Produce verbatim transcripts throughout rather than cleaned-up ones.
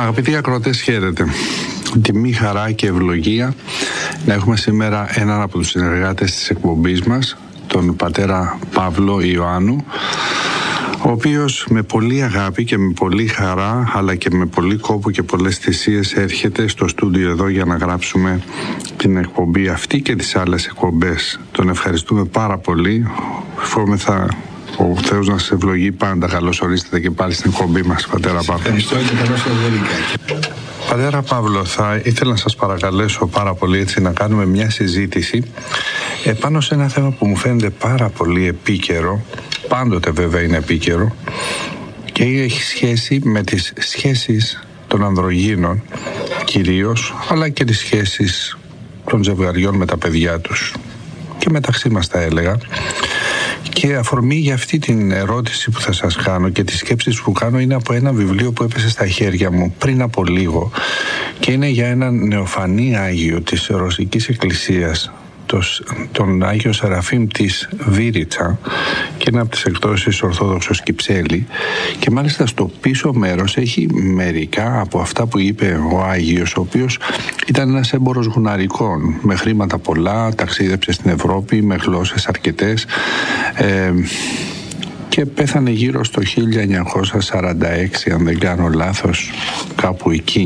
Αγαπητοί ακροατές, χαίρετε. Τιμή, χαρά και ευλογία να έχουμε σήμερα έναν από τους συνεργάτες της εκπομπής μας, τον πατέρα Παύλο Ιωάννου, ο οποίος με πολύ αγάπη και με πολύ χαρά, αλλά και με πολύ κόπο και πολλές θυσίες έρχεται στο στούντιο εδώ για να γράψουμε την εκπομπή αυτή και τις άλλες εκπομπές. Τον ευχαριστούμε πάρα πολύ. Ευχόμεθα ο Θεός να σας ευλογεί πάντα. Καλώς ορίσατε και πάλι στην εκπομπή μας, πατέρα Παύλο. Ευχαριστώ και καλώς ορίσατε. Πατέρα Παύλο, θα ήθελα να σας παρακαλέσω πάρα πολύ έτσι να κάνουμε μια συζήτηση επάνω σε ένα θέμα που μου φαίνεται πάρα πολύ επίκαιρο, πάντοτε βέβαια είναι επίκαιρο, και έχει σχέση με τις σχέσεις των ανδρογύνων κυρίως, αλλά και τις σχέσεις των ζευγαριών με τα παιδιά τους και μεταξύ μας, θα έλεγα. Και αφορμή για αυτή την ερώτηση που θα σας κάνω και τις σκέψεις που κάνω είναι από ένα βιβλίο που έπεσε στα χέρια μου πριν από λίγο, και είναι για έναν νεοφανή Άγιο της Ρωσικής Εκκλησίας, τον Άγιο Σεραφείμ της Βίριτσα, και είναι από τις εκδόσεις Ορθόδοξος Κυψέλη, και μάλιστα στο πίσω μέρος έχει μερικά από αυτά που είπε ο Άγιος, ο οποίος ήταν ένας έμπορος γουναρικών με χρήματα πολλά, ταξίδεψε στην Ευρώπη με γλώσσες αρκετές ε, και πέθανε γύρω στο χίλια εννιακόσια σαράντα έξι, αν δεν κάνω λάθος, κάπου εκεί.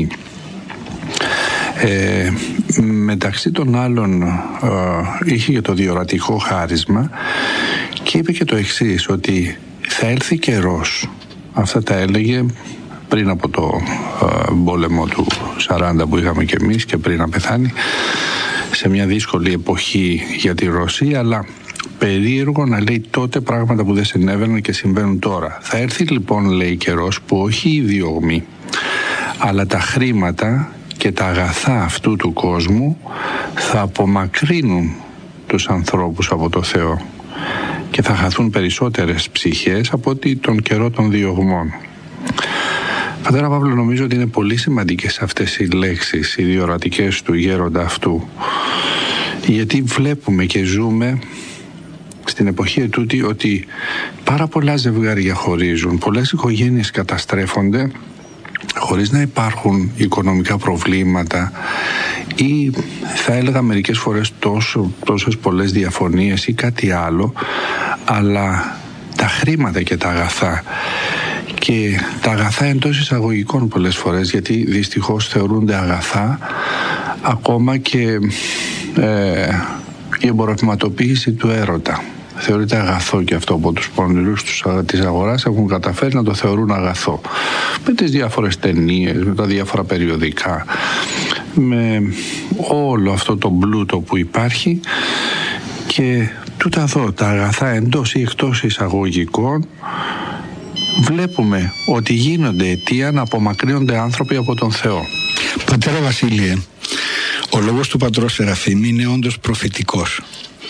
Ε, μεταξύ των άλλων ε, είχε και το διορατικό χάρισμα και είπε και το εξής, ότι θα έλθει καιρός, αυτά τα έλεγε πριν από το ε, πόλεμο του σαράντα που είχαμε κι εμείς και πριν να πεθάνει, σε μια δύσκολη εποχή για τη Ρωσία, αλλά περίεργο να λέει τότε πράγματα που δεν συνέβαιναν και συμβαίνουν τώρα. Θα έρθει λοιπόν, λέει, καιρός που όχι οι διωγμοί, αλλά τα χρήματα και τα αγαθά αυτού του κόσμου θα απομακρύνουν τους ανθρώπους από το Θεό και θα χαθούν περισσότερες ψυχές από ότι τον καιρό των διωγμών. Πατέρα Παύλο, νομίζω ότι είναι πολύ σημαντικές αυτές οι λέξεις, οι διορατικές του γέροντα αυτού, γιατί βλέπουμε και ζούμε στην εποχή ετούτη ότι πάρα πολλά ζευγάρια χωρίζουν, πολλές οικογένειες καταστρέφονται χωρίς να υπάρχουν οικονομικά προβλήματα ή, θα έλεγα μερικές φορές, τόσο, τόσες πολλές διαφωνίες ή κάτι άλλο, αλλά τα χρήματα και τα αγαθά, και τα αγαθά εντός εισαγωγικών πολλές φορές, γιατί δυστυχώς θεωρούνται αγαθά ακόμα και ε, η εμπορευματοποίηση του έρωτα. Θεωρείται αγαθό και αυτό από τους πονηρούς τους της αγοράς, έχουν καταφέρει να το θεωρούν αγαθό με τις διάφορες ταινίες, με τα διάφορα περιοδικά, με όλο αυτό το πλούτο που υπάρχει, και τούτα εδώ τα αγαθά εντός ή εκτός εισαγωγικών βλέπουμε ότι γίνονται αιτία να απομακρύνονται άνθρωποι από τον Θεό. Πατέρα Βασίλειε, ο λόγος του πατρός Σεραφείμ είναι όντως προφητικός,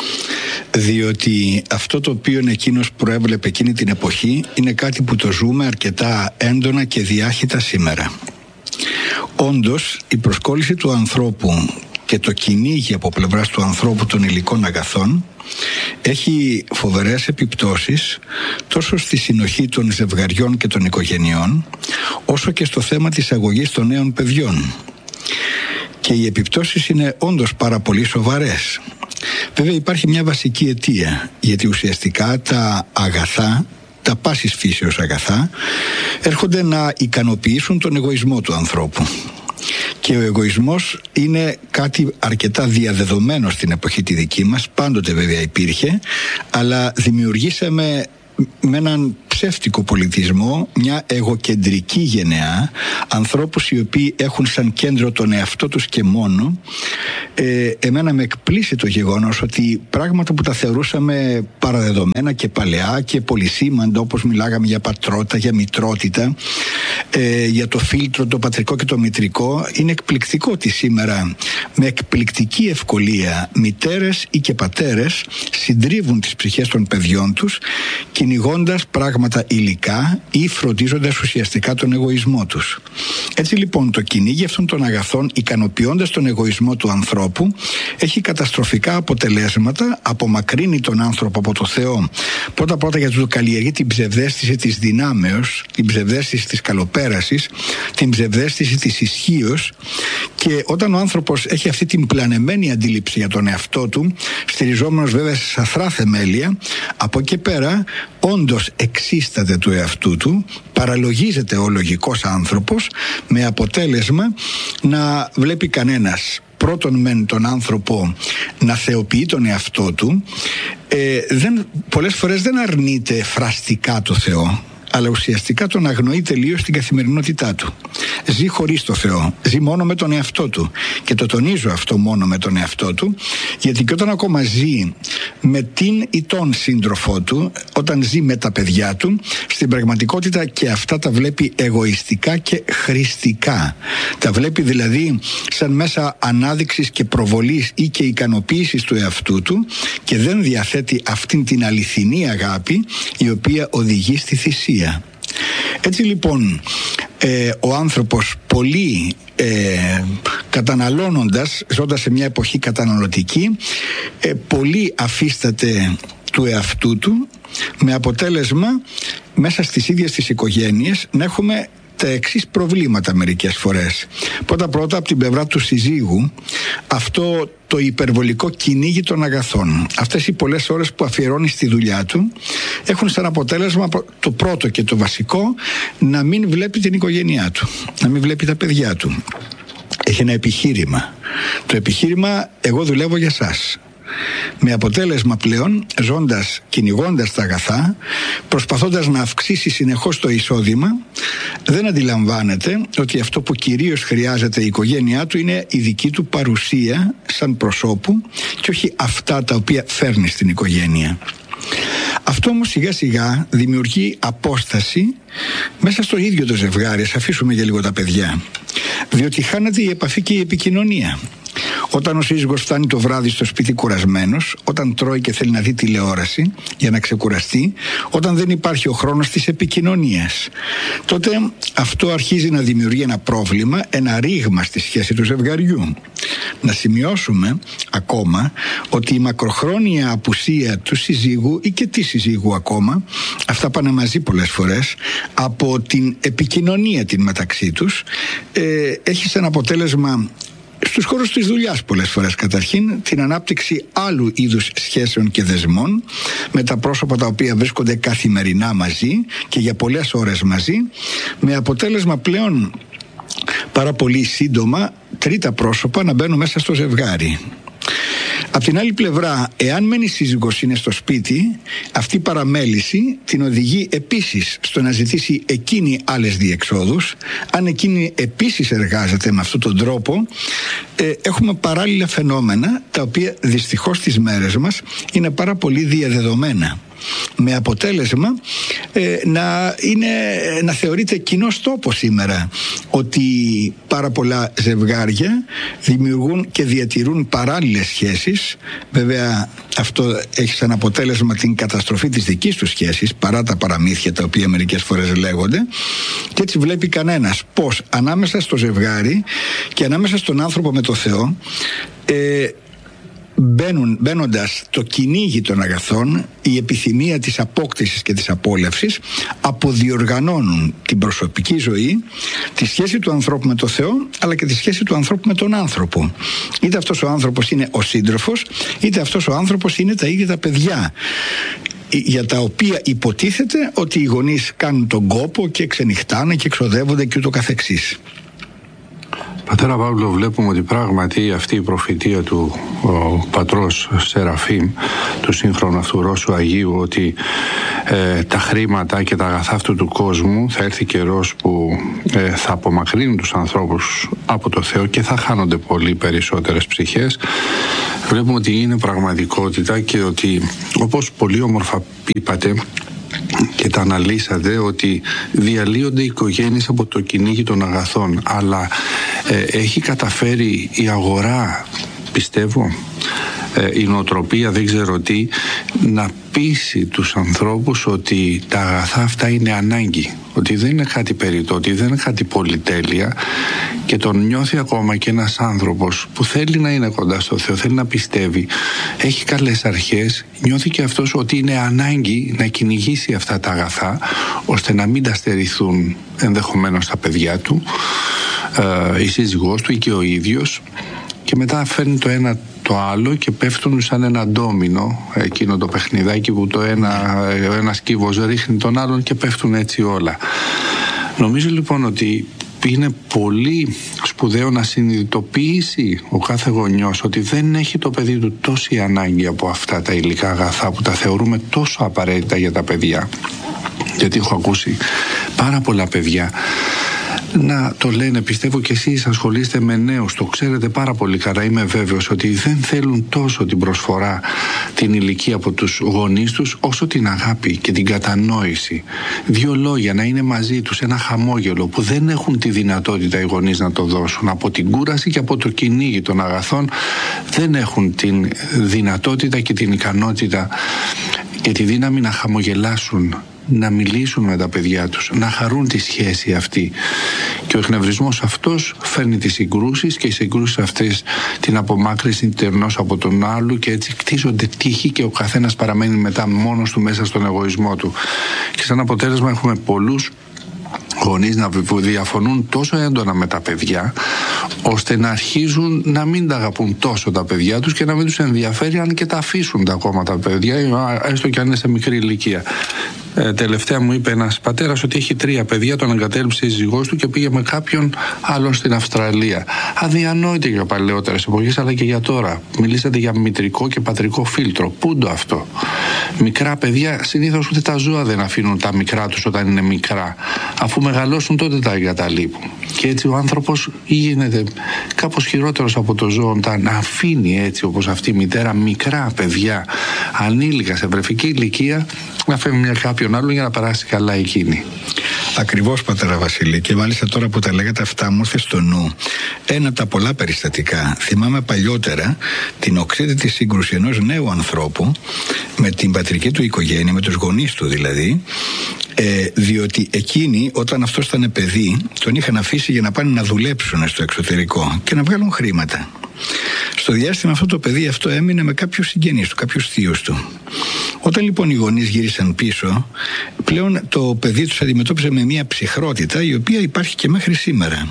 διότι αυτό το οποίο εκείνος προέβλεπε εκείνη την εποχή είναι κάτι που το ζούμε αρκετά έντονα και διάχυτα σήμερα. Όντως, η προσκόλληση του ανθρώπου και το κυνήγι από πλευράς του ανθρώπου των υλικών αγαθών έχει φοβερές επιπτώσεις τόσο στη συνοχή των ζευγαριών και των οικογενειών, όσο και στο θέμα της αγωγής των νέων παιδιών. Και οι επιπτώσεις είναι όντως πάρα πολύ σοβαρές. Βέβαια υπάρχει μια βασική αιτία, γιατί ουσιαστικά τα αγαθά, τα πάσης φύσεως αγαθά, έρχονται να ικανοποιήσουν τον εγωισμό του ανθρώπου. Και ο εγωισμός είναι κάτι αρκετά διαδεδομένο στην εποχή τη δική μας, πάντοτε βέβαια υπήρχε, αλλά δημιουργήσαμε με έναν ψεύτικο πολιτισμό μια εγωκεντρική γενεά, ανθρώπους οι οποίοι έχουν σαν κέντρο τον εαυτό τους και μόνο. ε, εμένα με εκπλήσει το γεγονός ότι πράγματα που τα θεωρούσαμε παραδεδομένα και παλαιά και πολυσήμαντα, όπως μιλάγαμε για πατρότητα, για μητρότητα, ε, για το φίλτρο, το πατρικό και το μητρικό, είναι εκπληκτικό ότι σήμερα με εκπληκτική ευκολία μητέρες ή και πατέρες συντρίβουν τις ψυχές των παιδιών τους, κυνηγώντας πράγματα υλικά ή φροντίζοντας ουσιαστικά τον εγωισμό τους. Έτσι λοιπόν το κυνήγι αυτών των αγαθών, ικανοποιώντας τον εγωισμό του ανθρώπου, έχει καταστροφικά αποτελέσματα, απομακρύνει τον άνθρωπο από το Θεό. Πρώτα πρώτα γιατί του καλλιεργεί την ψευδαίσθηση της δυνάμεως, την ψευδαίσθηση της καλοπέρασης, την ψευδαίσθηση της ισχύως, και όταν ο άνθρωπος έχει αυτή την πλανεμένη αντίληψη για τον εαυτό του, στηριζόμενος βέβαια σε σαθρά θεμέλια, από εκεί πέρα όντως εξίσταται του εαυτού του, παραλογίζεται ο λογικός άνθρωπος, με αποτέλεσμα να βλέπει κανένας πρώτον μεν τον άνθρωπο να θεοποιεί τον εαυτό του, ε, δεν, πολλές φορές δεν αρνείται φραστικά το Θεό, αλλά ουσιαστικά τον αγνοεί τελείως στην καθημερινότητά του. Ζει χωρίς το Θεό, ζει μόνο με τον εαυτό του. Και το τονίζω αυτό, μόνο με τον εαυτό του, γιατί και όταν ακόμα ζει με την ή τον σύντροφό του, όταν ζει με τα παιδιά του, στην πραγματικότητα και αυτά τα βλέπει εγωιστικά και χρηστικά. Τα βλέπει δηλαδή σαν μέσα ανάδειξης και προβολής ή και ικανοποίησης του εαυτού του, και δεν διαθέτει αυτήν την αληθινή αγάπη η οποία οδηγεί στη θυσία. Έτσι λοιπόν ε, ο άνθρωπος πολύ ε, καταναλώνοντας, ζώντας σε μια εποχή καταναλωτική, ε, πολύ αφίσταται του εαυτού του, με αποτέλεσμα μέσα στις ίδιες τις οικογένειες να έχουμε τα εξής προβλήματα μερικές φορές. Πρώτα πρώτα από την πλευρά του συζύγου, αυτό το υπερβολικό κυνήγι των αγαθών. Αυτές οι πολλές ώρες που αφιερώνει στη δουλειά του έχουν σαν αποτέλεσμα το πρώτο και το βασικό, να μην βλέπει την οικογένειά του, να μην βλέπει τα παιδιά του. Έχει ένα επιχείρημα. Το επιχείρημα, εγώ δουλεύω για σας. Με αποτέλεσμα πλέον, ζώντας, κυνηγώντας τα αγαθά, προσπαθώντας να αυξήσει συνεχώς το εισόδημα, δεν αντιλαμβάνεται ότι αυτό που κυρίως χρειάζεται η οικογένειά του είναι η δική του παρουσία σαν προσώπου, και όχι αυτά τα οποία φέρνει στην οικογένεια. Αυτό όμως σιγά σιγά δημιουργεί απόσταση μέσα στο ίδιο το ζευγάρι. Ας αφήσουμε για λίγο τα παιδιά, διότι χάνεται η επαφή και η επικοινωνία. Όταν ο σύζυγος φτάνει το βράδυ στο σπίτι κουρασμένος, όταν τρώει και θέλει να δει τηλεόραση για να ξεκουραστεί, όταν δεν υπάρχει ο χρόνος της επικοινωνίας, τότε αυτό αρχίζει να δημιουργεί ένα πρόβλημα, ένα ρήγμα στη σχέση του ζευγαριού. Να σημειώσουμε ακόμα ότι η μακροχρόνια απουσία του συζύγου ή και της συζύγου ακόμα, αυτά πάνε μαζί πολλές φορές, από την επικοινωνία την μεταξύ τους, ε, έχει σαν αποτέλεσμα στους χώρους της δουλειάς πολλές φορές καταρχήν την ανάπτυξη άλλου είδους σχέσεων και δεσμών με τα πρόσωπα τα οποία βρίσκονται καθημερινά μαζί και για πολλές ώρες μαζί, με αποτέλεσμα πλέον πάρα πολύ σύντομα τρίτα πρόσωπα να μπαίνουν μέσα στο ζευγάρι. Απ' την άλλη πλευρά, εάν μένει η σύζυγος είναι στο σπίτι, αυτή η παραμέληση την οδηγεί επίσης στο να ζητήσει εκείνη άλλες διεξόδους. Αν εκείνη επίσης εργάζεται με αυτόν τον τρόπο, ε, έχουμε παράλληλα φαινόμενα, τα οποία δυστυχώς στις μέρες μας είναι πάρα πολύ διαδεδομένα. Με αποτέλεσμα ε, να, είναι, να θεωρείται κοινός τόπος σήμερα ότι πάρα πολλά ζευγάρια δημιουργούν και διατηρούν παράλληλες σχέσεις. Βέβαια αυτό έχει σαν αποτέλεσμα την καταστροφή της δικής τους σχέσης, παρά τα παραμύθια τα οποία μερικές φορές λέγονται, και έτσι βλέπει κανένας πως ανάμεσα στο ζευγάρι και ανάμεσα στον άνθρωπο με το Θεό ε, Μπαίνουν, μπαίνοντας το κυνήγι των αγαθών, η επιθυμία της απόκτησης και της απόλαυσης, αποδιοργανώνουν την προσωπική ζωή, τη σχέση του ανθρώπου με το Θεό, αλλά και τη σχέση του ανθρώπου με τον άνθρωπο. Είτε αυτός ο άνθρωπος είναι ο σύντροφος, είτε αυτός ο άνθρωπος είναι τα ίδια τα παιδιά, για τα οποία υποτίθεται ότι οι γονείς κάνουν τον κόπο και ξενυχτάνε και εξοδεύονται και ούτω καθεξής. Πατέρα Παύλο, βλέπουμε ότι πράγματι αυτή η προφητεία του ο πατρός Σεραφείμ, του σύγχρονου αυτού Ρώσου Αγίου, ότι ε, τα χρήματα και τα αγαθά αυτού του κόσμου θα έρθει καιρός που ε, θα απομακρύνουν τους ανθρώπους από το Θεό και θα χάνονται πολύ περισσότερες ψυχές. Βλέπουμε ότι είναι πραγματικότητα και ότι, όπως πολύ όμορφα είπατε και τα αναλύσατε, ότι διαλύονται οι οικογένειες από το κυνήγι των αγαθών, αλλά ε, έχει καταφέρει η αγορά, πιστεύω, η νοοτροπία, δεν ξέρω τι, να πείσει τους ανθρώπους ότι τα αγαθά αυτά είναι ανάγκη, ότι δεν είναι κάτι περιττό, ότι δεν είναι κάτι πολυτέλεια, και τον νιώθει ακόμα και ένας άνθρωπος που θέλει να είναι κοντά στο Θεό, θέλει να πιστεύει, έχει καλές αρχές, νιώθει και αυτός ότι είναι ανάγκη να κυνηγήσει αυτά τα αγαθά, ώστε να μην τα στερηθούν ενδεχομένως τα παιδιά του, ε, η σύζυγός του ή και ο ίδιος, και μετά φέρνει το ένα το άλλο και πέφτουν σαν ένα ντόμινο, εκείνο το παιχνιδάκι που το ένα, ένας κύβος ρίχνει τον άλλον και πέφτουν έτσι όλα. Νομίζω λοιπόν ότι είναι πολύ σπουδαίο να συνειδητοποιήσει ο κάθε γονιός ότι δεν έχει το παιδί του τόση ανάγκη από αυτά τα υλικά αγαθά που τα θεωρούμε τόσο απαραίτητα για τα παιδιά. Γιατί έχω ακούσει πάρα πολλά παιδιά να το λένε, πιστεύω και εσείς ασχολείστε με νέους, το ξέρετε πάρα πολύ καλά, είμαι βέβαιος ότι δεν θέλουν τόσο την προσφορά, την ηλικία από τους γονείς τους, όσο την αγάπη και την κατανόηση. Δύο λόγια να είναι μαζί τους, ένα χαμόγελο που δεν έχουν τη δυνατότητα οι γονείς να το δώσουν. Από την κούραση και από το κυνήγι των αγαθών δεν έχουν την δυνατότητα και την ικανότητα και τη δύναμη να χαμογελάσουν, να μιλήσουν με τα παιδιά τους, να χαρούν τη σχέση αυτή. Και ο εκνευρισμός αυτός φέρνει τις συγκρούσεις, και οι συγκρούσεις αυτές την απομάκρυνση τερνός από τον άλλου, και έτσι κτίζονται τείχη και ο καθένας παραμένει μετά μόνος του μέσα στον εγωισμό του. Και σαν αποτέλεσμα έχουμε πολλούς γονείς να διαφωνούν τόσο έντονα με τα παιδιά, ώστε να αρχίζουν να μην τα αγαπούν τόσο τα παιδιά τους και να μην τους ενδιαφέρει αν και τα αφήσουν τα ακόμα τα παιδιά, έστω και αν είναι σε μικρή ηλικία. Ε, τελευταία μου είπε ένας πατέρας ότι έχει τρία παιδιά, τον εγκατέλειψε η σύζυγός του και πήγε με κάποιον άλλον στην Αυστραλία. Αδιανόητη για παλαιότερες εποχές, αλλά και για τώρα. Μιλήσατε για μητρικό και πατρικό φίλτρο. Πού είναι αυτό? Μικρά παιδιά, συνήθως ούτε τα ζώα δεν αφήνουν τα μικρά τους όταν είναι μικρά. Αφού μεγαλώσουν τότε τα εγκαταλείπουν. Και έτσι ο άνθρωπος γίνεται κάπως χειρότερος από το ζώο όταν αφήνει έτσι, όπως αυτή η μητέρα, μικρά παιδιά, ανήλικα σε βρεφική ηλικία, να φέρνει μια κάποιον άλλον για να περάσει καλά εκείνη. Ακριβώς, πατέρα Βασίλη, και μάλιστα τώρα που τα λέγατε αυτά μου ήρθε στο νου ένα από τα πολλά περιστατικά. Θυμάμαι παλιότερα την οξύτητη σύγκρουση ενός νέου ανθρώπου με την πατρική του οικογένεια, με τους γονείς του δηλαδή, ε, διότι εκείνοι όταν αυτός ήταν παιδί τον είχαν αφήσει για να πάνε να δουλέψουν στο εξωτερικό και να βγάλουν χρήματα. Στο διάστημα αυτό το παιδί αυτό έμεινε με κάποιους συγγενείς του, κάποιους θείους του. Όταν λοιπόν οι γονείς γύρισαν πίσω, πλέον το παιδί τους αντιμετώπιζε με μια ψυχρότητα η οποία υπάρχει και μέχρι σήμερα.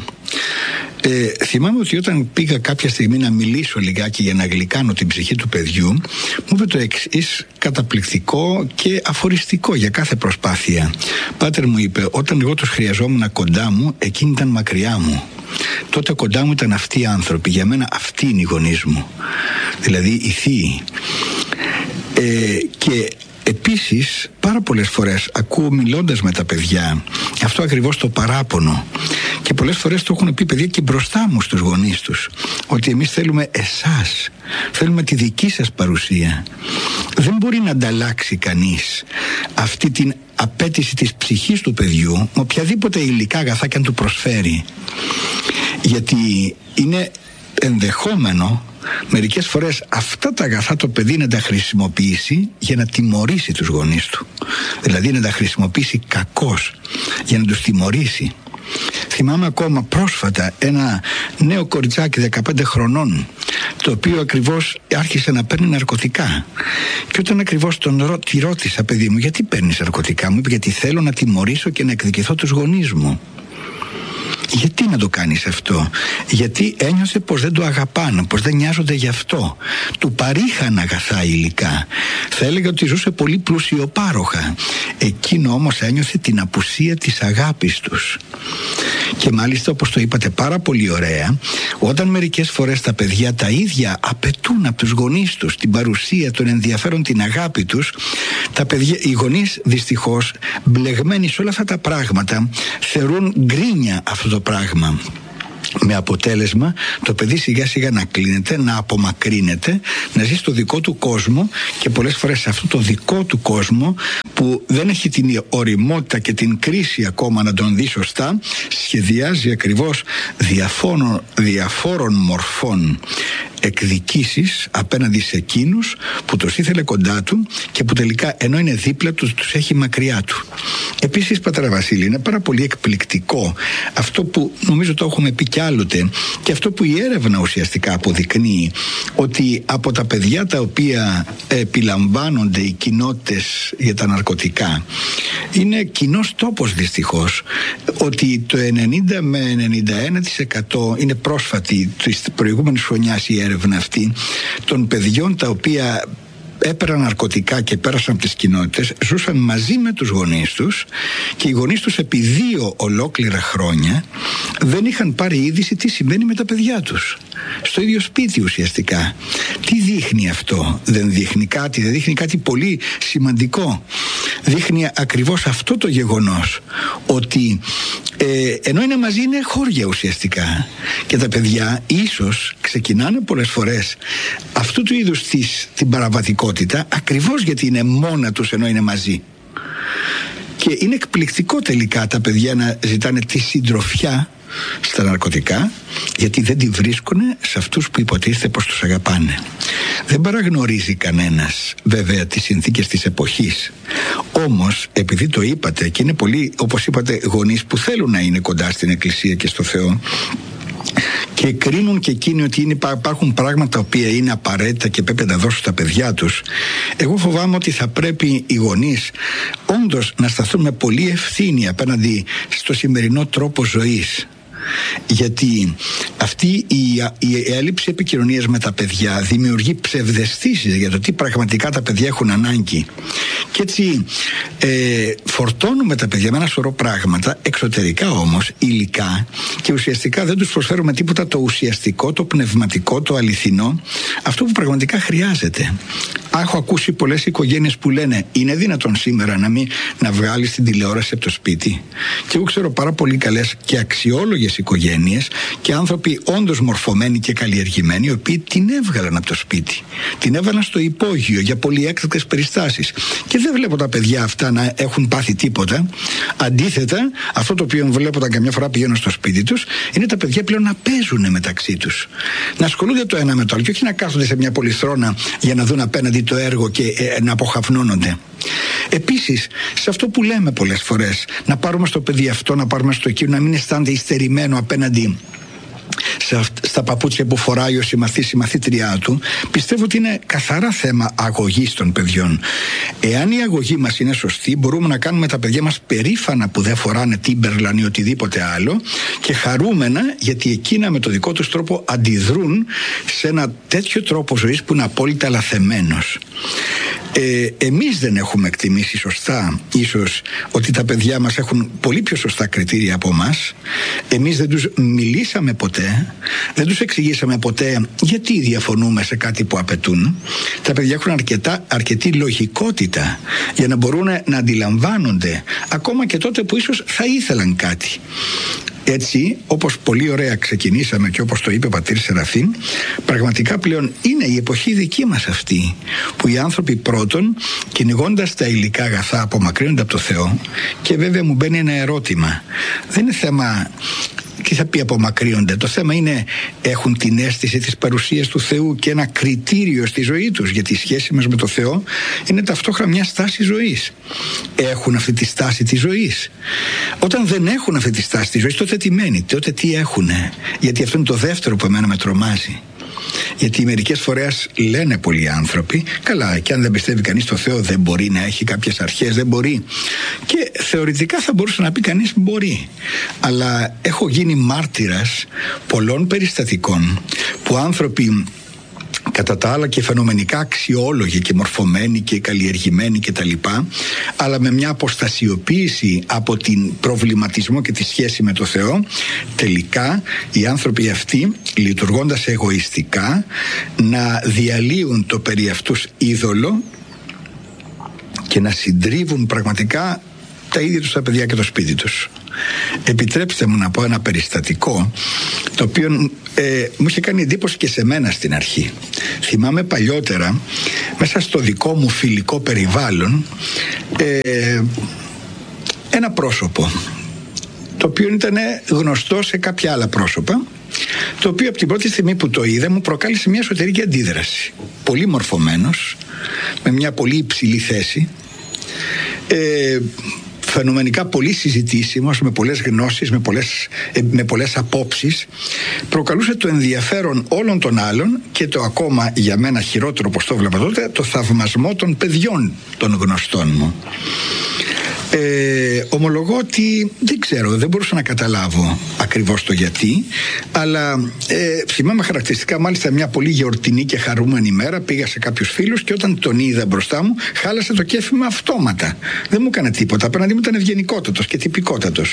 Ε, θυμάμαι ότι όταν πήγα κάποια στιγμή να μιλήσω λιγάκι για να γλυκάνω την ψυχή του παιδιού, μου είπε το εξής καταπληκτικό και αφοριστικό για κάθε προσπάθεια. Πάτερ, μου είπε, όταν εγώ τους χρειαζόμουν κοντά μου, εκείνοι ήταν μακριά μου. Τότε κοντά μου ήταν αυτοί οι άνθρωποι. Για μένα αυτοί είναι οι γονείς μου, δηλαδή οι θείοι. Ε, και επίσης πάρα πολλές φορές ακούω μιλώντας με τα παιδιά αυτό ακριβώς το παράπονο, και πολλές φορές το έχουν πει παιδιά και μπροστά μου στους γονείς τους, ότι εμείς θέλουμε εσάς, θέλουμε τη δική σας παρουσία. Δεν μπορεί να ανταλλάξει κανείς αυτή την απέτηση της ψυχής του παιδιού με οποιαδήποτε υλικά αγαθά και αν του προσφέρει, γιατί είναι ενδεχόμενο μερικές φορές αυτά τα αγαθά το παιδί να τα χρησιμοποιήσει για να τιμωρήσει τους γονείς του, δηλαδή να τα χρησιμοποιήσει κακώς για να τους τιμωρήσει. Θυμάμαι ακόμα πρόσφατα ένα νέο κοριτσάκι δεκαπέντε χρονών, το οποίο ακριβώς άρχισε να παίρνει ναρκωτικά, και όταν ακριβώς τον τη ρώτησα, παιδί μου, γιατί παίρνεις ναρκωτικά, μου είπε, γιατί θέλω να τιμωρήσω και να εκδικηθώ τους γονείς μου. Γιατί να το κάνεις αυτό? Γιατί ένιωσε πως δεν το αγαπάνε, πως δεν νοιάζονται γι' αυτό. Του παρήχαν αγαθά υλικά. Θα έλεγα ότι ζούσε πολύ πλουσιοπάροχα. Εκείνο όμως ένιωθε την απουσία της αγάπης τους. Και μάλιστα, όπως το είπατε πάρα πολύ ωραία, όταν μερικές φορές τα παιδιά τα ίδια απαιτούν από τους γονείς τους την παρουσία, τον ενδιαφέρον, την αγάπη τους, τα παιδιά, οι γονείς δυστυχώς μπλεγμένοι σε όλα αυτά τα πράγματα θεωρούν γκρίνια αυτό το πράγμα, με αποτέλεσμα το παιδί σιγά σιγά να κλείνεται, να απομακρύνεται, να ζει στο δικό του κόσμο, και πολλές φορές σε αυτό το δικό του κόσμο που δεν έχει την ωριμότητα και την κρίση ακόμα να τον δει σωστά, σχεδιάζει ακριβώς διαφόρων, διαφόρων μορφών εκδικήσεις απέναντι σε εκείνους που τους ήθελε κοντά του και που τελικά ενώ είναι δίπλα του τους έχει μακριά του. Επίσης, πατέρα Βασίλη, είναι πάρα πολύ εκπληκτικό αυτό που νομίζω το έχουμε πει κι άλλοτε και αυτό που η έρευνα ουσιαστικά αποδεικνύει, ότι από τα παιδιά τα οποία επιλαμβάνονται οι κοινότητες για τα ναρκωτικά, είναι κοινός τόπος δυστυχώς ότι το ενενήντα με ενενήντα ένα τοις εκατό είναι πρόσφατη της προηγούμενης χρονιάς η έρευνα αυτή των παιδιών τα οποία έπαιρναν ναρκωτικά και πέρασαν από τις κοινότητες, ζούσαν μαζί με τους γονείς τους και οι γονείς τους επί δύο ολόκληρα χρόνια δεν είχαν πάρει είδηση τι συμβαίνει με τα παιδιά τους στο ίδιο σπίτι ουσιαστικά. Τι δείχνει αυτό? Δεν δείχνει κάτι, δεν δείχνει κάτι πολύ σημαντικό. Δείχνει ακριβώς αυτό το γεγονός, ότι ε, ενώ είναι μαζί είναι χώρια ουσιαστικά και τα παιδιά ίσως ξεκινάνε πολλές φορές αυτού του είδους της, την παραβατικότητα ακριβώς γιατί είναι μόνα τους ενώ είναι μαζί. Και είναι εκπληκτικό τελικά τα παιδιά να ζητάνε τη συντροφιά στα ναρκωτικά, γιατί δεν τη βρίσκουν σε αυτούς που υποτίθεται πως τους αγαπάνε. Δεν παραγνωρίζει κανένας βέβαια τις συνθήκες της εποχής. Όμως επειδή το είπατε και είναι πολλοί, όπως είπατε, γονείς που θέλουν να είναι κοντά στην Εκκλησία και στο Θεό και κρίνουν και εκείνοι ότι είναι, υπάρχουν πράγματα τα οποία είναι απαραίτητα και πρέπει να τα δώσουν στα παιδιά τους, εγώ φοβάμαι ότι θα πρέπει οι γονείς όντως να σταθούν με πολύ ευθύνη απέναντι στο σημερινό τρόπο ζωής. Γιατί αυτή η, η έλλειψη επικοινωνίας με τα παιδιά δημιουργεί ψευδαισθήσεις για το τι πραγματικά τα παιδιά έχουν ανάγκη. Και έτσι ε, φορτώνουμε τα παιδιά με ένα σωρό πράγματα, εξωτερικά όμως, υλικά, και ουσιαστικά δεν τους προσφέρουμε τίποτα το ουσιαστικό, το πνευματικό, το αληθινό, αυτό που πραγματικά χρειάζεται. Έχω ακούσει πολλές οικογένειες που λένε είναι δυνατόν σήμερα να μην να βγάλεις την τηλεόραση από το σπίτι? Και εγώ ξέρω πάρα πολύ καλές και αξιόλογες οικογένειες και άνθρωποι όντως μορφωμένοι και καλλιεργημένοι, οι οποίοι την έβγαλαν από το σπίτι, την έβαλαν στο υπόγειο για πολύ έκτακτες περιστάσεις. Και δεν βλέπω τα παιδιά αυτά να έχουν πάθει τίποτα. Αντίθετα, αυτό το οποίο βλέπω καμιά φορά πηγαίνω στο σπίτι τους, είναι τα παιδιά πλέον να παίζουν μεταξύ τους, να ασχολούνται το ένα με το άλλο και όχι να κάθονται σε μια πολυθρόνα για να δουν απέναντι το έργο και ε, να αποχαφνώνονται. Επίσης, σε αυτό που λέμε πολλές φορές, να πάρουμε στο παιδί αυτό, να πάρουμε στο εκείνο, να μην αισθάνεται υστερημένο απέναντι στα παπούτσια που φοράει ο συμμαθής, η μαθήτριά του, πιστεύω ότι είναι καθαρά θέμα αγωγής των παιδιών. Εάν η αγωγή μας είναι σωστή, μπορούμε να κάνουμε τα παιδιά μας περήφανα που δεν φοράνε Timberland ή οτιδήποτε άλλο και χαρούμενα γιατί εκείνα με το δικό τους τρόπο αντιδρούν σε ένα τέτοιο τρόπο ζωής που είναι απόλυτα λαθεμένος. Ε, εμείς δεν έχουμε εκτιμήσει σωστά ίσως ότι τα παιδιά μας έχουν πολύ πιο σωστά κριτήρια από μας. Εμείς δεν τους μιλήσαμε ποτέ, δεν τους εξηγήσαμε ποτέ γιατί διαφωνούμε σε κάτι που απαιτούν. Τα παιδιά έχουν αρκετά, αρκετή λογικότητα για να μπορούν να αντιλαμβάνονται ακόμα και τότε που ίσως θα ήθελαν κάτι. Έτσι, όπως πολύ ωραία ξεκινήσαμε και όπως το είπε ο πατήρ Σεραφείμ, πραγματικά πλέον είναι η εποχή δική μας αυτή, που οι άνθρωποι πρώτον, κυνηγώντας τα υλικά αγαθά, απομακρύνονται από το Θεό. Και βέβαια μου μπαίνει ένα ερώτημα. Δεν είναι θέμα τι θα πει απομακρύνονται. Το θέμα είναι, έχουν την αίσθηση της παρουσίας του Θεού και ένα κριτήριο στη ζωή τους, γιατί η σχέση μας με το Θεό είναι ταυτόχρονα μια στάση ζωής. Έχουν αυτή τη στάση της ζωής? Όταν δεν έχουν αυτή τη στάση της ζωής, τότε τι μένει, τότε τι έχουνε? Γιατί αυτό είναι το δεύτερο που εμένα με τρομάζει. Γιατί μερικές φορές λένε πολλοί άνθρωποι, καλά, και αν δεν πιστεύει κανείς στο Θεό δεν μπορεί να έχει κάποιες αρχές, δεν μπορεί. Και θεωρητικά θα μπορούσε να πει κανείς μπορεί. Αλλά έχω γίνει μάρτυρας πολλών περιστατικών που άνθρωποι, κατά τα άλλα και φαινομενικά αξιόλογοι και μορφωμένοι και καλλιεργημένοι και τα λοιπά, αλλά με μια αποστασιοποίηση από την προβληματισμό και τη σχέση με το Θεό, τελικά οι άνθρωποι αυτοί, λειτουργώντας εγωιστικά, να διαλύουν το περί αυτούς είδωλο και να συντρίβουν πραγματικά τα ίδια τους τα παιδιά και το σπίτι τους. Επιτρέψτε μου να πω ένα περιστατικό το οποίο ε, μου είχε κάνει εντύπωση και σε μένα στην αρχή. Θυμάμαι παλιότερα μέσα στο δικό μου φιλικό περιβάλλον ε, ένα πρόσωπο το οποίο ήταν γνωστό σε κάποια άλλα πρόσωπα το οποίο από την πρώτη στιγμή που το είδα μου προκάλεσε μια εσωτερική αντίδραση. Πολύ μορφωμένος, με μια πολύ υψηλή θέση, ε, φαινομενικά πολύ συζητήσιμος, με πολλές γνώσεις, με πολλές, με πολλές απόψεις, προκαλούσε το ενδιαφέρον όλων των άλλων και το ακόμα για μένα χειρότερο, όπως το βλέπα τότε, το θαυμασμό των παιδιών των γνωστών μου. Ε, ομολογώ ότι δεν ξέρω, δεν μπορούσα να καταλάβω ακριβώς το γιατί, αλλά ε, θυμάμαι χαρακτηριστικά μάλιστα μια πολύ γιορτινή και χαρούμενη μέρα πήγα σε κάποιους φίλους και όταν τον είδα μπροστά μου χάλασε το κέφι με αυτόματα, δεν μου έκανε τίποτα, απέναντι μου ήταν ευγενικότατος και τυπικότατος.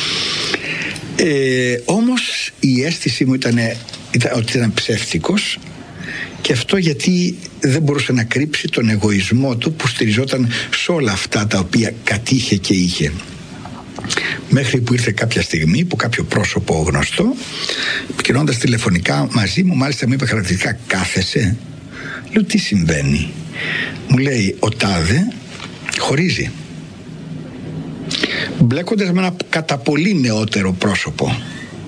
Ε, όμως η αίσθηση μου ήταν, ήταν ότι ήταν ψεύτικος, και αυτό γιατί δεν μπορούσε να κρύψει τον εγωισμό του που στηριζόταν σε όλα αυτά τα οποία κατήχε και είχε. Μέχρι που ήρθε κάποια στιγμή που κάποιο πρόσωπο γνωστό, επικοινωνώντας τηλεφωνικά μαζί μου, μάλιστα μου είπε χαρακτηριστικά «Κάθεσαι?» Λέω «Τι συμβαίνει?» Μου λέει «Ο τάδε χωρίζει», μπλέκοντας με ένα κατά πολύ νεότερο πρόσωπο.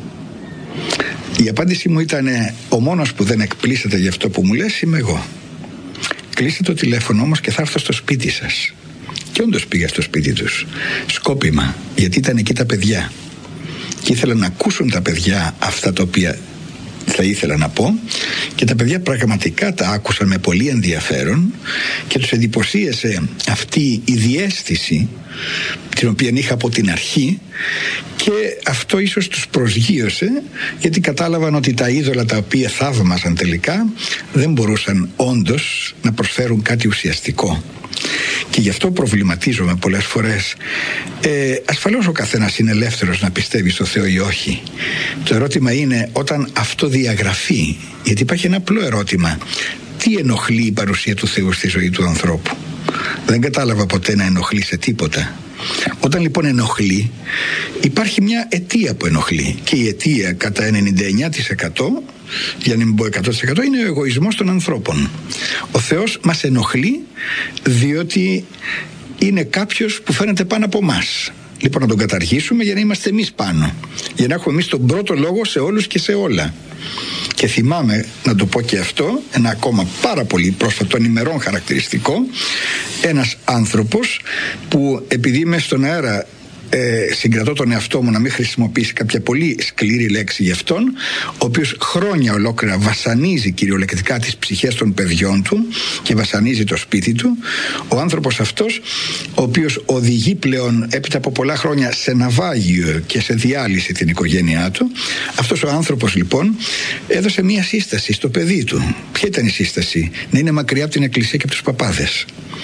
Η απάντηση μου ήταν «Ο μόνος που δεν εκπλήσεται για αυτό που μου λες είμαι εγώ. Κλείστε το τηλέφωνο όμως και θα έρθω στο σπίτι σας». Και όντως πήγα στο σπίτι τους, σκόπιμα, γιατί ήταν εκεί τα παιδιά και ήθελα να ακούσουν τα παιδιά αυτά τα οποία θα ήθελα να πω, και τα παιδιά πραγματικά τα άκουσαν με πολύ ενδιαφέρον και τους εντυπωσίασε αυτή η διαίσθηση την οποία είχα από την αρχή, και αυτό ίσως τους προσγείωσε, γιατί κατάλαβαν ότι τα είδωλα τα οποία θαύμαζαν τελικά δεν μπορούσαν όντως να προσφέρουν κάτι ουσιαστικό. Και γι' αυτό προβληματίζομαι πολλές φορές. Ε, ασφαλώς ο καθένας είναι ελεύθερος να πιστεύει στο Θεό ή όχι. Το ερώτημα είναι όταν αυτό διαγραφεί, γιατί υπάρχει ένα απλό ερώτημα: τι ενοχλεί η παρουσία του Θεού στη ζωή του ανθρώπου? Δεν κατάλαβα ποτέ να ενοχλεί σε τίποτα. Όταν λοιπόν ενοχλεί, υπάρχει μια αιτία που ενοχλεί, και η αιτία κατά ενενήντα εννιά τοις εκατό, για να μην πω εκατό τοις εκατό, είναι ο εγωισμός των ανθρώπων. Ο Θεός μας ενοχλεί διότι είναι κάποιος που φαίνεται πάνω από μας. Λοιπόν, να τον καταργήσουμε για να είμαστε εμείς πάνω, για να έχουμε εμείς τον πρώτο λόγο σε όλους και σε όλα. Και θυμάμαι, να το πω και αυτό, ένα ακόμα πάρα πολύ πρόσφατων ημερών χαρακτηριστικό, ένας άνθρωπος που, επειδή είμαι στον αέρα, Ε, συγκρατώ τον εαυτό μου να μην χρησιμοποιήσει κάποια πολύ σκληρή λέξη γι' αυτόν, ο οποίος χρόνια ολόκληρα βασανίζει κυριολεκτικά τις ψυχές των παιδιών του και βασανίζει το σπίτι του. Ο άνθρωπος αυτός, ο οποίος οδηγεί πλέον έπειτα από πολλά χρόνια σε ναυάγιο και σε διάλυση την οικογένειά του, αυτός ο άνθρωπος λοιπόν έδωσε μία σύσταση στο παιδί του. Ποια ήταν η σύσταση? Να είναι μακριά από την εκκλησία και από τους παπάδες.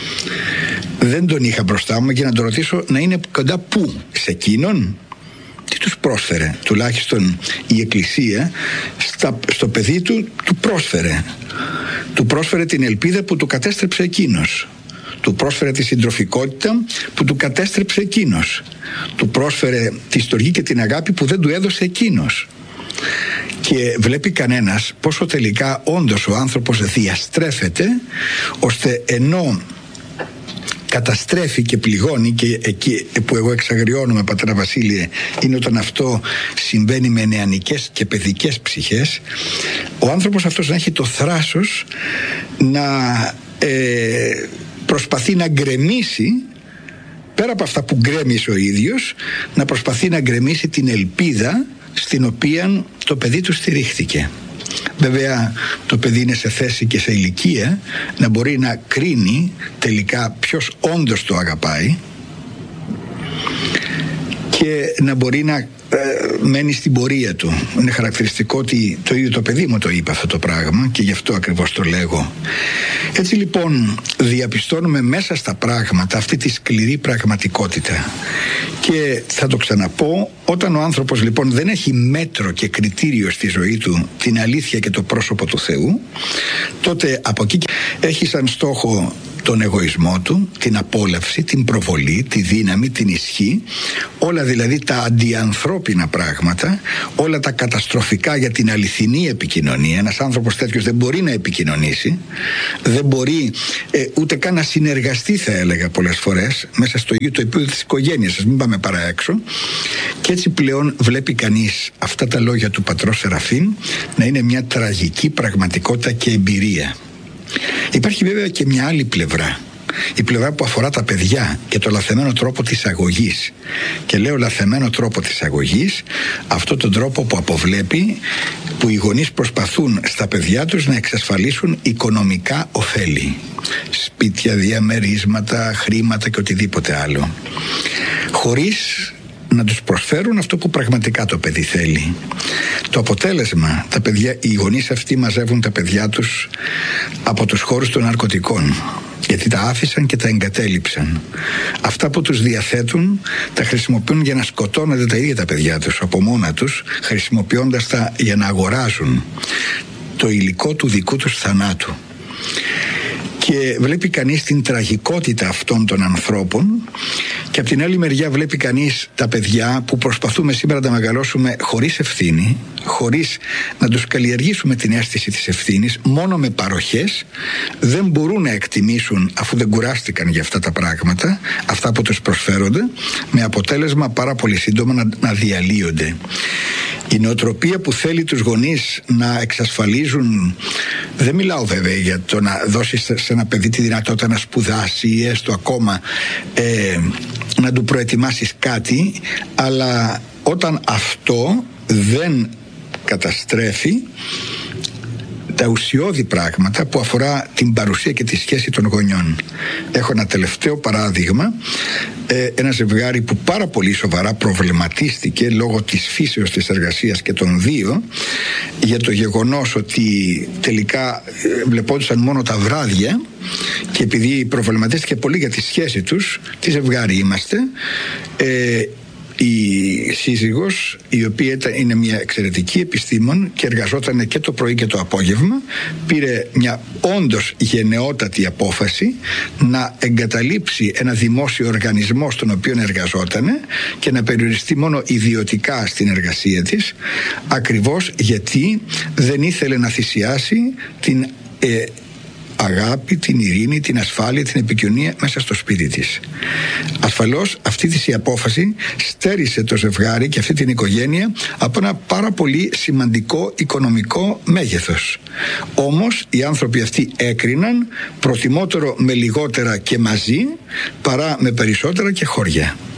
Δεν τον είχα μπροστά μου και να τον ρωτήσω να είναι κοντά πού? Σε εκείνον? Τι τους πρόσφερε? Τουλάχιστον η εκκλησία στα, στο παιδί του του πρόσφερε. Του πρόσφερε την ελπίδα που του κατέστρεψε εκείνος. Του πρόσφερε τη συντροφικότητα που του κατέστρεψε εκείνος. Του πρόσφερε τη στοργή και την αγάπη που δεν του έδωσε εκείνος. Και βλέπει κανένας πόσο τελικά όντως ο άνθρωπος διαστρέφεται, ώστε ενώ καταστρέφει και πληγώνει, και εκεί που εγώ εξαγριώνομαι, πατέρα Βασίλειε, είναι όταν αυτό συμβαίνει με νεανικές και παιδικές ψυχές, ο άνθρωπος αυτός να έχει το θράσος να ε, προσπαθεί να γκρεμίσει, πέρα από αυτά που γκρέμισε ο ίδιος, να προσπαθεί να γκρεμίσει την ελπίδα στην οποία το παιδί του στηρίχθηκε. Βέβαια το παιδί είναι σε θέση και σε ηλικία να μπορεί να κρίνει τελικά ποιος όντως το αγαπάει και να μπορεί να ε, μένει στην πορεία του. Είναι χαρακτηριστικό ότι το ίδιο το παιδί μου το είπε αυτό το πράγμα και γι' αυτό ακριβώς το λέγω. Έτσι λοιπόν διαπιστώνουμε μέσα στα πράγματα αυτή τη σκληρή πραγματικότητα. Και θα το ξαναπώ, όταν ο άνθρωπος λοιπόν δεν έχει μέτρο και κριτήριο στη ζωή του την αλήθεια και το πρόσωπο του Θεού, τότε από εκεί έχει σαν στόχο τον εγωισμό του, την απόλαυση, την προβολή, τη δύναμη, την ισχύ, όλα δηλαδή τα αντιανθρώπινα πράγματα, όλα τα καταστροφικά για την αληθινή επικοινωνία. Ένας άνθρωπος τέτοιος δεν μπορεί να επικοινωνήσει, δεν μπορεί ε, ούτε καν να συνεργαστεί, θα έλεγα πολλές φορές, μέσα στο ίδιο το επίπεδο της οικογένειας σας, μην πάμε παρά έξω. Και έτσι πλέον βλέπει κανείς αυτά τα λόγια του πατρός Σεραφείμ να είναι μια τραγική πραγματικότητα και εμπειρία. Υπάρχει βέβαια και μια άλλη πλευρά, η πλευρά που αφορά τα παιδιά και το λαθεμένο τρόπο της αγωγής. Και λέω λαθεμένο τρόπο της αγωγής, αυτό τον τρόπο που αποβλέπει, που οι γονείς προσπαθούν στα παιδιά τους να εξασφαλίσουν οικονομικά ωφέλη, σπίτια, διαμερίσματα, χρήματα και οτιδήποτε άλλο, χωρίς να τους προσφέρουν αυτό που πραγματικά το παιδί θέλει. Το αποτέλεσμα, τα παιδιά, οι γονείς αυτοί μαζεύουν τα παιδιά τους από τους χώρους των ναρκωτικών, γιατί τα άφησαν και τα εγκατέλειψαν. Αυτά που τους διαθέτουν τα χρησιμοποιούν για να σκοτώνονται τα ίδια τα παιδιά τους από μόνα τους, χρησιμοποιώντας τα για να αγοράζουν το υλικό του δικού τους θανάτου. Και βλέπει κανείς την τραγικότητα αυτών των ανθρώπων, και από την άλλη μεριά βλέπει κανείς τα παιδιά που προσπαθούμε σήμερα να τα μεγαλώσουμε χωρίς ευθύνη, χωρίς να τους καλλιεργήσουμε την αίσθηση της ευθύνης, μόνο με παροχές. Δεν μπορούν να εκτιμήσουν, αφού δεν κουράστηκαν για αυτά τα πράγματα, αυτά που τους προσφέρονται, με αποτέλεσμα πάρα πολύ σύντομα να, να διαλύονται. Η νοοτροπία που θέλει τους γονείς να εξασφαλίζουν, δεν μιλάω βέβαια για το να δώσεις σε ένα παιδί τη δυνατότητα να σπουδάσει ή έστω ακόμα ε, να του προετοιμάσεις κάτι, αλλά όταν αυτό δεν καταστρέφει τα ουσιώδη πράγματα που αφορά την παρουσία και τη σχέση των γονιών. Έχω ένα τελευταίο παράδειγμα, ε, ένα ζευγάρι που πάρα πολύ σοβαρά προβληματίστηκε λόγω της φύσεως της εργασίας και των δύο, για το γεγονός ότι τελικά ε, βλεπόντουσαν μόνο τα βράδια, και επειδή προβληματίστηκε πολύ για τη σχέση τους, τι ζευγάρι είμαστε, ε, η σύζυγος, η οποία είναι μια εξαιρετική επιστήμον και εργαζόταν και το πρωί και το απόγευμα, πήρε μια όντως γενναιότατη απόφαση να εγκαταλείψει ένα δημόσιο οργανισμό στον οποίο εργαζόταν και να περιοριστεί μόνο ιδιωτικά στην εργασία της, ακριβώς γιατί δεν ήθελε να θυσιάσει την ε, αγάπη, την ειρήνη, την ασφάλεια, την επικοινωνία μέσα στο σπίτι της. Ασφαλώς αυτή της η απόφαση στέρισε το ζευγάρι και αυτή την οικογένεια από ένα πάρα πολύ σημαντικό οικονομικό μέγεθος. Όμως οι άνθρωποι αυτοί έκριναν προτιμότερο με λιγότερα και μαζί παρά με περισσότερα και χώρια.